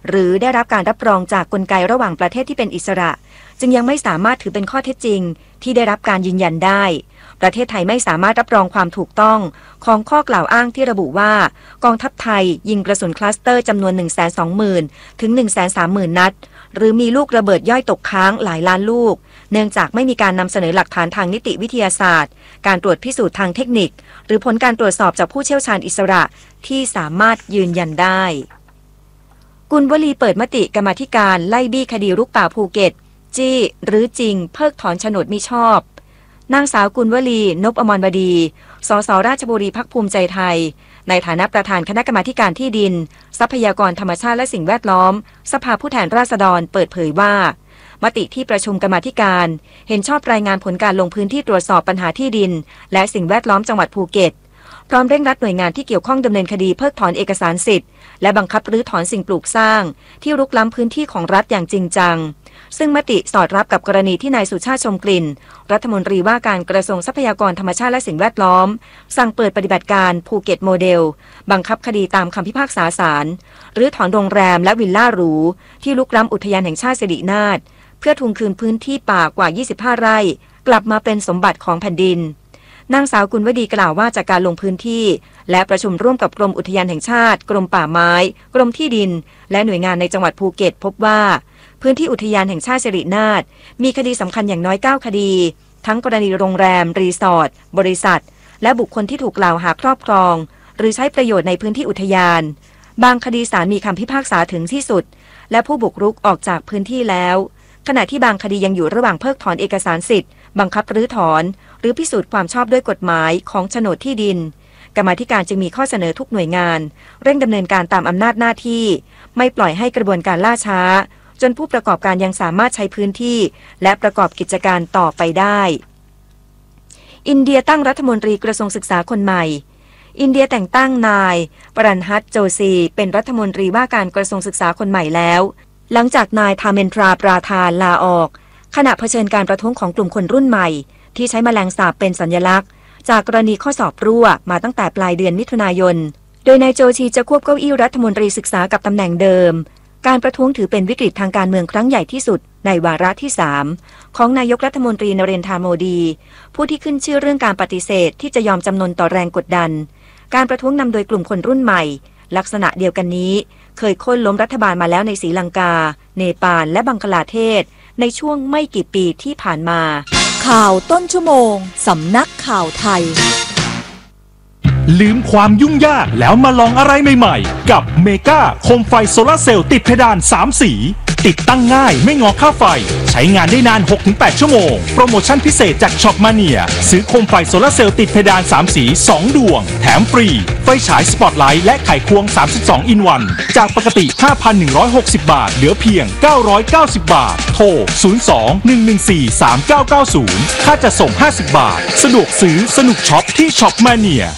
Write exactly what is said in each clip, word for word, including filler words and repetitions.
หรือได้รับการรับรองจากกลไกระหว่างประเทศที่เป็นอิสระจึงยังไม่สามารถถือเป็นข้อเท็จจริงที่ได้รับการยืนยันได้ประเทศไทยไม่สามารถรับรองความถูกต้องของข้อกล่าวอ้างที่ระบุว่ากองทัพไทยยิงกระสุนคลัสเตอร์จำนวน หนึ่งแสนสองหมื่น ถึง หนึ่งแสนสามหมื่น นัดหรือมีลูกระเบิดย่อยตกค้างหลายล้านลูกเนื่องจากไม่มีการนำเสนอหลักฐานทางนิติวิทยาศาสตร์การตรวจพิสูจน์ทางเทคนิคหรือผลการตรวจสอบจากผู้เชี่ยวชาญอิสระที่สามารถยืนยันได้กุลวลีเปิดมติกรรมาธิการไล่บี้คดีรุกป่าภูเก็ตจี้หรือจริงเพิกถอนโฉนดมิชอบนางสาวกุลวลีนพอมรบดีสสราชบุรีพรรคภูมิใจไทยในฐานะประธานคณะกรรมาการที่ดินทรัพยากรธรรมชาติและสิ่งแวดล้อมสภาผู้แทนราษฎรเปิดเผยว่ามติที่ประชุมกรรมาธิการเห็นชอบรายงานผลการลงพื้นที่ตรวจสอบปัญหาที่ดินและสิ่งแวดล้อมจังหวัดภูเก็ตพร้อมเร่งรัดหน่วยงานที่เกี่ยวข้องดำเนินคดีเพิกถอนเอกสารสิทธิ์และบังคับรื้อถอนสิ่งปลูกสร้างที่รุกล้ำพื้นที่ของรัฐอย่างจริงจังซึ่งมติสอดรับกับกรณีที่นายสุชาติชมกลิ่นรัฐมนตรีว่าการกระทรวงทรัพยากรธรรมชาติและสิ่งแวดล้อมสั่งเปิดปฏิบัติการภูเก็ตโมเดลบังคับคดีตามคำพิพากษาศาลหรือถอนโรงแรมและวิลล่าหรูที่ลุกล้ำอุทยานแห่งชาติสิรินาถเพื่อทวงคืนพื้นที่ป่ากว่ายี่สิบห้าไร่กลับมาเป็นสมบัติของแผ่นดินนางสาวกุลวดีกล่าวว่าจากการลงพื้นที่และประชุมร่วมกับกรมอุทยานแห่งชาติกรมป่าไม้กรมที่ดินและหน่วยงานในจังหวัดภูเก็ตพบว่าพื้นที่อุทยานแห่งชาติสิรินาถมีคดีสำคัญอย่างน้อยเก้าคดีทั้งกรณีโรงแรมรีสอร์ทบริษัทและบุคคลที่ถูกกล่าวหาครอบครองหรือใช้ประโยชน์ในพื้นที่อุทยานบางคดีศาลมีคำพิพากษาถึงที่สุดและผู้บุกรุกออกจากพื้นที่แล้วขณะที่บางคดียังอยู่ระหว่างเพิกถอนเอกสารสิทธิ์บังคับรื้อถอนหรือพิสูจน์ความชอบด้วยกฎหมายของโฉนดที่ดินกรรมาธิการจึงมีข้อเสนอทุกหน่วยงานเร่งดำเนินการตามอำนาจหน้าที่ไม่ปล่อยให้กระบวนการล่าช้าจนผู้ประกอบการยังสามารถใช้พื้นที่และประกอบกิจการต่อไปได้อินเดียตั้งรัฐมนตรีกระทรวงศึกษาคนใหม่อินเดียแต่งตั้งนายปรันฮัตโจซีเป็นรัฐมนตรีว่าการกระทรวงศึกษาคนใหม่แล้วหลังจากนายธาเมนทราปราธานลาออกขณะเผชิญการประท้วงของกลุ่มคนรุ่นใหม่ที่ใช้แมลงสาบเป็นสัญลักษณ์จากกรณีข้อสอบรั่วมาตั้งแต่ปลายเดือนมิถุนายนโดยนายโจชีจะควบเก้าอี้รัฐมนตรีศึกษากับตำแหน่งเดิมการประท้วงถือเป็นวิกฤตทางการเมืองครั้งใหญ่ที่สุดในวาระที่สามของนายกรัฐมนตรีนเรนทราโมดีผู้ที่ขึ้นชื่อเรื่องการปฏิเสธที่จะยอมจำนนต่อแรงกดดันการประท้วงนำโดยกลุ่มคนรุ่นใหม่ลักษณะเดียวกันนี้เคยโค่นล้มรัฐบาลมาแล้วในศรีลังกาเนปาลและบังคลาเทศในช่วงไม่กี่ปีที่ผ่านมาข่าวต้นชั่วโมงสำนักข่าวไทยลืมความยุ่งยากแล้วมาลองอะไรใหม่ๆกับเมกาโคมไฟโซลาร์เซลล์ติดเพดานสามสีติดตั้งง่ายไม่งอค่าไฟใช้งานได้นาน หกถึงแปด ชั่วโมงโปรโมชั่นพิเศษจากช็อปมาเนียซื้อโคมไฟโซลาร์เซลล์ติดเพดานสามสีสองดวงแถมฟรีไฟฉายสปอตไลท์และไขควงสามสิบสองอินวันจากปกติ ห้าพันหนึ่งร้อยหกสิบ บาทเหลือเพียงเก้าร้อยเก้าสิบ บาทโทรศูนย์ สอง หนึ่ง หนึ่ง สี่ สาม เก้า เก้า ศูนย์ค่าจัดส่งห้าสิบบาทสะดวกซื้อสนุกช็อปที่ช็อปมาเนีย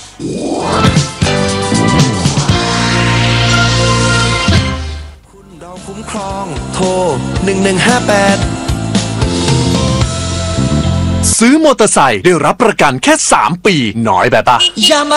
คุณเราคุ้มครองโทรหนึ่ง หนึ่ง ห้า แปดซื้อมอเตอร์ไซค์ได้รับประกันแค่สามปีน้อยแบบปะ